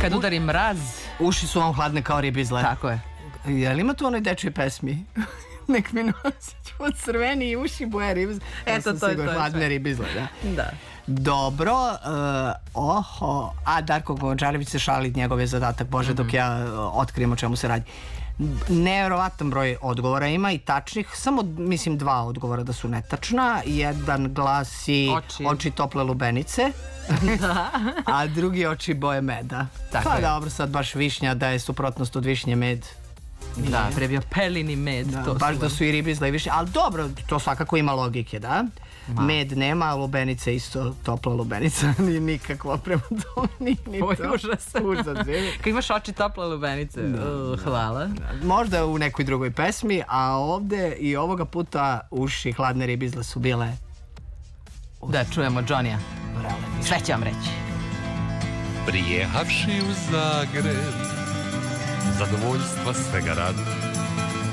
Kad udari mraz. Uši su vam hladne kao ribizle. Tako je. Je li ima to u onoj dečoj pesmi? Nek mi nosić od crveni i uši boje ribizle. Eto, to je hladne ribizle, da. Da. Dobro, a Darko Gončarević se šali, njegov je zadatak, Bože, dok ja otkrijem o čemu se radi. Nevjerovatan broj odgovora ima i tačnih, samo mislim 2 odgovora da su netačna. Jedan glasi oči tople lubenice, a drugi oči boje meda. Pa dobro, sad baš višnja, da je suprotnost od višnje med. Da, pre bio pelini med. Baš da su i ribizle i višnje, ali dobro, to svakako ima logike, da? Med nema, a lubenica isto, topla lubenica, nije nikakva prema tomu, ni to. Užas. Kad imaš oči tople lubenice, hvala. Možda u nekoj drugoj pesmi, a ovde i ovoga puta uši hladne ribizle su bile... Da, čujemo Johnny-a. Sve će vam reći. Prijehavši u Zagreb, zadovoljstva svega radi,